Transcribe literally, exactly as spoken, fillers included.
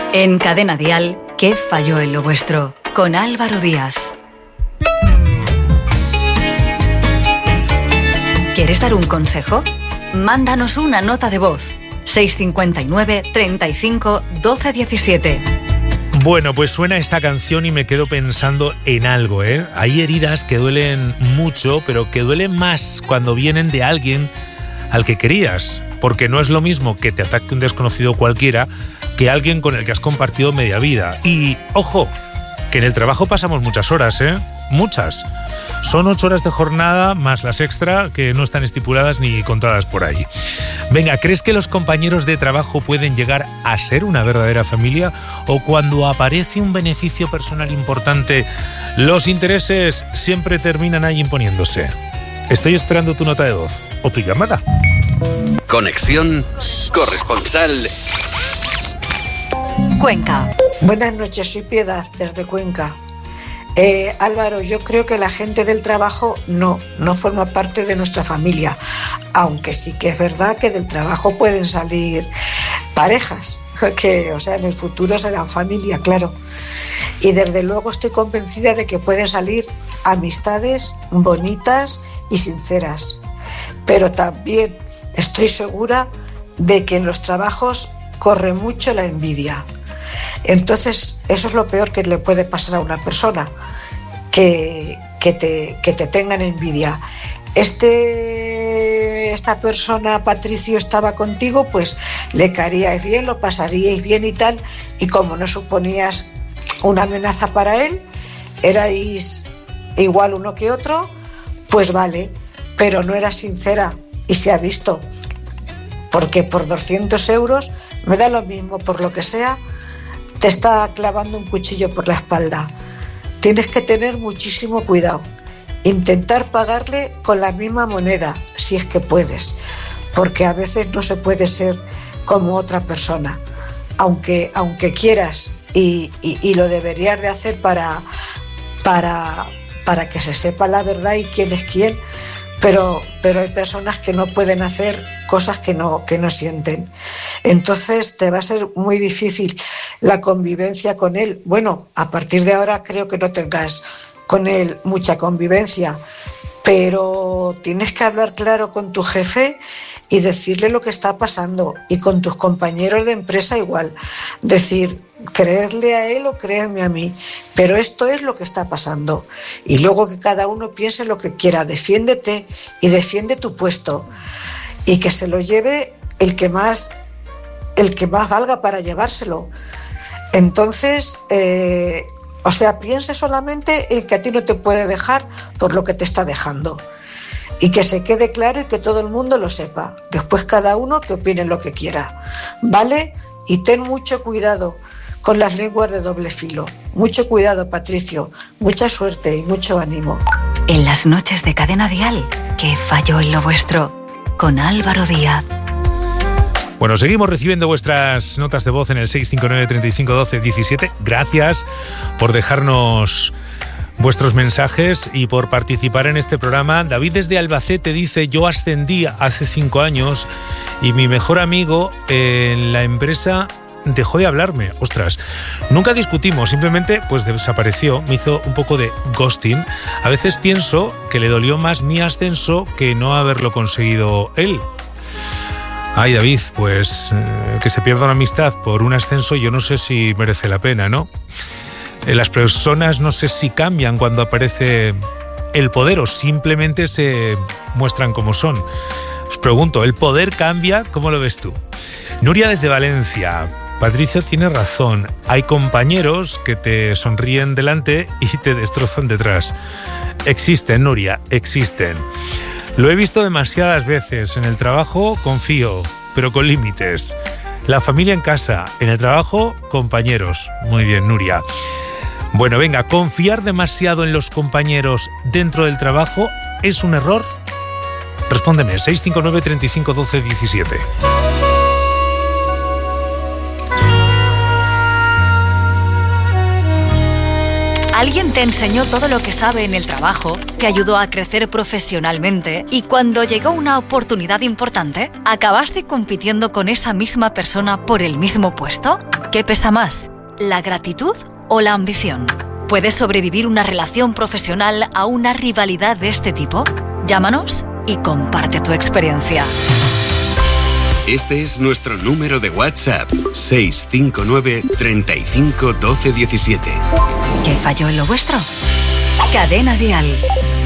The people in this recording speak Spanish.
En Cadena Dial, ¿qué falló en lo vuestro? Con Álvaro Díaz. ¿Quieres dar un consejo? Mándanos una nota de voz. seis cinco nueve, treinta y cinco, doce diecisiete. Bueno, pues suena esta canción y me quedo pensando en algo, ¿eh? Hay heridas que duelen mucho, pero que duelen más cuando vienen de alguien al que querías. Porque no es lo mismo que te ataque un desconocido cualquiera que alguien con el que has compartido media vida. Y, ojo, que en el trabajo pasamos muchas horas, ¿eh? Muchas. Son ocho horas de jornada más las extra que no están estipuladas ni contadas por ahí. Venga, ¿crees que los compañeros de trabajo pueden llegar a ser una verdadera familia? ¿O cuando aparece un beneficio personal importante, los intereses siempre terminan ahí imponiéndose? Estoy esperando tu nota de voz o tu llamada. Conexión corresponsal Cuenca. Buenas noches, soy Piedad, desde Cuenca. Eh, Álvaro, yo creo que la gente del trabajo no, no forma parte de nuestra familia, aunque sí que es verdad que del trabajo pueden salir parejas, que, o sea, en el futuro serán familia, claro. Y desde luego estoy convencida de que pueden salir amistades bonitas y sinceras, pero también estoy segura de que en los trabajos corre mucho la envidia. Entonces, eso es lo peor que le puede pasar a una persona, que, que, te, que te tengan envidia. Este, esta persona, Patricio, estaba contigo, pues le caeríais bien, lo pasaríais bien y tal, y como no suponías una amenaza para él, erais igual uno que otro, pues vale, pero no era sincera y se ha visto, porque por doscientos euros, me da lo mismo, por lo que sea, te está clavando un cuchillo por la espalda. Tienes que tener muchísimo cuidado, intentar pagarle con la misma moneda, si es que puedes, porque a veces no se puede ser como otra persona, aunque, aunque quieras y, y, y lo deberías de hacer para, para, para que se sepa la verdad y quién es quién, pero, pero hay personas que no pueden hacer cosas que no, que no sienten. Entonces te va a ser muy difícil la convivencia con él. Bueno, a partir de ahora creo que no tengas con él mucha convivencia, pero tienes que hablar claro con tu jefe y decirle lo que está pasando, y con tus compañeros de empresa igual, decir, creerle a él o créeme a mí, pero esto es lo que está pasando, y luego que cada uno piense lo que quiera. Defiéndete y defiende tu puesto, y que se lo lleve el que más, el que más valga para llevárselo. Entonces, eh, o sea, piense solamente en que a ti no te puede dejar por lo que te está dejando, y que se quede claro y que todo el mundo lo sepa. Después cada uno que opine lo que quiera, ¿vale? Y ten mucho cuidado con las lenguas de doble filo. Mucho cuidado, Patricio. Mucha suerte y mucho ánimo. En las noches de Cadena Dial, ¿qué falló en lo vuestro? Con Álvaro Díaz. Bueno, seguimos recibiendo vuestras notas de voz en el seis cinco nueve, treinta y cinco, doce diecisiete. Gracias por dejarnos vuestros mensajes y por participar en este programa. David desde Albacete dice: yo ascendí hace cinco años y mi mejor amigo en la empresa dejó de hablarme. Ostras, nunca discutimos, simplemente pues desapareció, me hizo un poco de ghosting. A veces pienso que le dolió más mi ascenso que no haberlo conseguido él. Ay, David, pues eh, que se pierda una amistad por un ascenso, yo no sé si merece la pena, ¿no? Eh, las personas no sé si cambian cuando aparece el poder o simplemente se muestran como son. Os pregunto, ¿el poder cambia? ¿Cómo lo ves tú? Nuria desde Valencia. Patricio tiene razón. Hay compañeros que te sonríen delante y te destrozan detrás. Existen, Nuria, existen. Lo he visto demasiadas veces. En el trabajo confío, pero con límites. La familia en casa, en el trabajo, compañeros. Muy bien, Nuria. Bueno, venga, ¿confiar demasiado en los compañeros dentro del trabajo es un error? Respóndeme, seis cinco nueve, treinta y cinco, doce diecisiete. Alguien te enseñó todo lo que sabe en el trabajo, te ayudó a crecer profesionalmente y cuando llegó una oportunidad importante, ¿acabaste compitiendo con esa misma persona por el mismo puesto? ¿Qué pesa más, la gratitud o la ambición? ¿Puede sobrevivir una relación profesional a una rivalidad de este tipo? Llámanos y comparte tu experiencia. Este es nuestro número de WhatsApp, seis cinco nueve, treinta y cinco, doce, diecisiete. ¿Qué falló en lo vuestro? Cadena Dial.